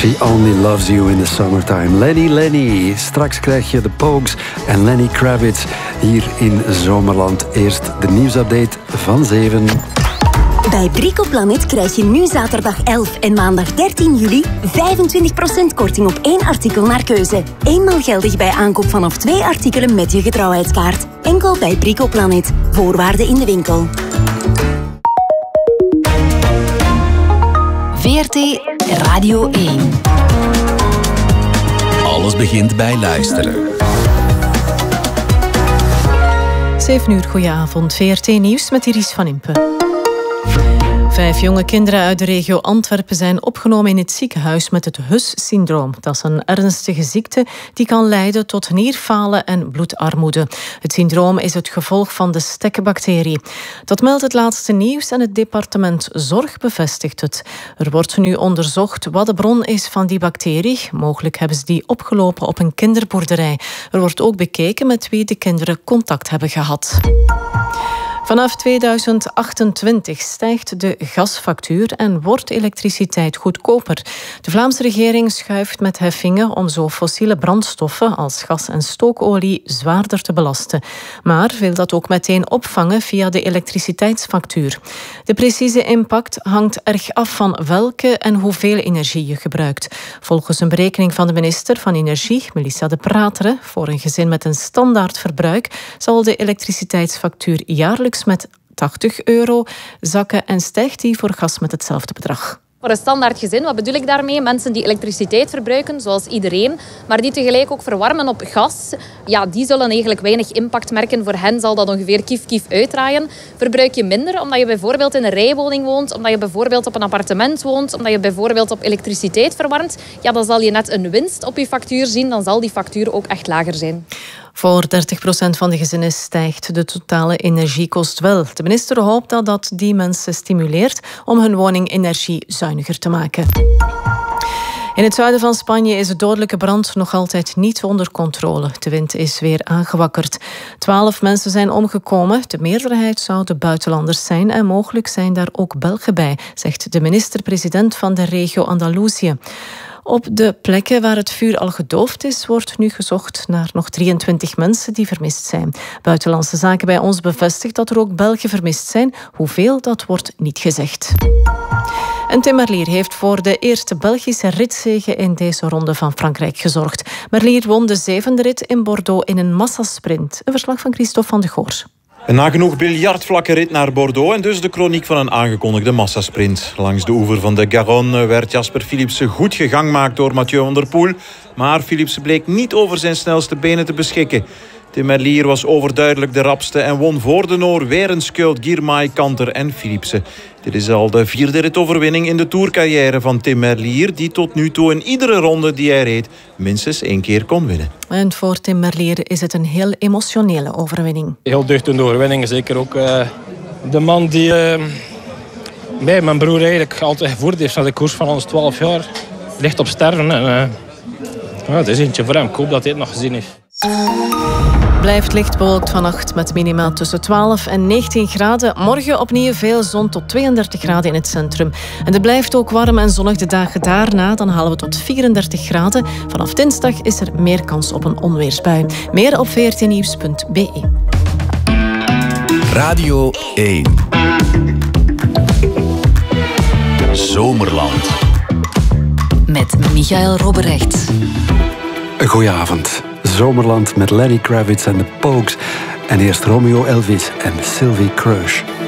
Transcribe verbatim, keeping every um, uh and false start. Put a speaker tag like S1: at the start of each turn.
S1: She Only Loves You in the Summertime. Lenny Lenny. Straks krijg je de Pogues en Lenny Kravitz hier in Zomerland. Eerst de nieuwsupdate van zeven.
S2: Bij Bricoplanet krijg je nu zaterdag elf en maandag dertien juli vijfentwintig procent korting op één artikel naar keuze. Eenmaal geldig bij aankoop vanaf twee artikelen met je getrouwheidskaart. Enkel bij Bricoplanet. Voorwaarden in de winkel.
S3: V R T Radio één.
S4: Alles begint bij luisteren.
S5: zeven uur, goedenavond. V R T Nieuws met Iris van Impe. Vijf jonge kinderen uit de regio Antwerpen zijn opgenomen in het ziekenhuis met het H U S-syndroom. Dat is een ernstige ziekte die kan leiden tot nierfalen en bloedarmoede. Het syndroom is het gevolg van de stekkenbacterie. Dat meldt het laatste nieuws en het departement Zorg bevestigt het. Er wordt nu onderzocht wat de bron is van die bacterie. Mogelijk hebben ze die opgelopen op een kinderboerderij. Er wordt ook bekeken met wie de kinderen contact hebben gehad. Vanaf tweeduizend achtentwintig stijgt de gasfactuur en wordt elektriciteit goedkoper. De Vlaamse regering schuift met heffingen om zo fossiele brandstoffen als gas en stookolie zwaarder te belasten. Maar wil dat ook meteen opvangen via de elektriciteitsfactuur. De precieze impact hangt erg af van welke en hoeveel energie je gebruikt. Volgens een berekening van de minister van Energie, Melissa de Prateren, voor een gezin met een standaard verbruik zal de elektriciteitsfactuur jaarlijks met tachtig euro zakken en stijgt die voor gas met hetzelfde bedrag.
S6: Voor een standaard gezin, wat bedoel ik daarmee? Mensen die elektriciteit verbruiken, zoals iedereen, maar die tegelijk ook verwarmen op gas, ja, die zullen eigenlijk weinig impact merken. Voor hen zal dat ongeveer kief-kief uitdraaien. Verbruik je minder, omdat je bijvoorbeeld in een rijwoning woont, omdat je bijvoorbeeld op een appartement woont, omdat je bijvoorbeeld op elektriciteit verwarmt, ja, dan zal je net een winst op je factuur zien, dan zal die factuur ook echt lager zijn.
S5: Voor dertig procent van de gezinnen stijgt de totale energiekost wel. De minister hoopt dat dat die mensen stimuleert om hun woning energiezuiniger te maken. In het zuiden van Spanje is de dodelijke brand nog altijd niet onder controle. De wind is weer aangewakkerd. Twaalf mensen zijn omgekomen. De meerderheid zouden buitenlanders zijn en mogelijk zijn daar ook Belgen bij, zegt de minister-president van de regio Andalusië. Op de plekken waar het vuur al gedoofd is, wordt nu gezocht naar nog drieëntwintig mensen die vermist zijn. Buitenlandse Zaken bij ons bevestigt dat er ook Belgen vermist zijn. Hoeveel, dat wordt niet gezegd. En Tim Merlier heeft voor de eerste Belgische ritzege in deze ronde van Frankrijk gezorgd. Merlier won de zevende rit in Bordeaux in een massasprint. Een verslag van Christophe van de Goor.
S7: Een nagenoeg biljartvlakke rit naar Bordeaux en dus de kroniek van een aangekondigde massasprint. Langs de oever van de Garonne werd Jasper Philipsen goed gegangmaakt door Mathieu van der Poel. Maar Philipsen bleek niet over zijn snelste benen te beschikken. Tim Merlier was overduidelijk de rapste en won voor de Noor weer een Skjöld, Girmay, Kanter en Philipsen. Dit is al de vierde ritoverwinning in de tourcarrière van Tim Merlier, die tot nu toe in iedere ronde die hij reed minstens één keer kon winnen.
S5: En voor Tim Merlier is het een heel emotionele overwinning.
S8: Heel deugdende overwinning. Zeker ook uh, de man die uh, mij, mijn broer, eigenlijk altijd gevoerd heeft naar de koers van ons twaalf jaar. Ligt op sterven. En, uh, ja, het is eentje voor hem. Ik hoop dat hij het nog gezien heeft.
S5: Blijft licht bewolkt vannacht met minima tussen twaalf en negentien graden. Morgen opnieuw veel zon tot tweeëndertig graden in het centrum. En het blijft ook warm en zonnig de dagen daarna. Dan halen we tot vierendertig graden. Vanaf dinsdag is er meer kans op een onweersbui. Meer op v r t nieuws punt b e.
S4: Radio één. Zomerland.
S3: Met Michael Robberecht.
S1: Goedenavond. Zomerland met Lenny Kravitz en de Pogues. En eerst Romeo Elvis en Sylvie Crush.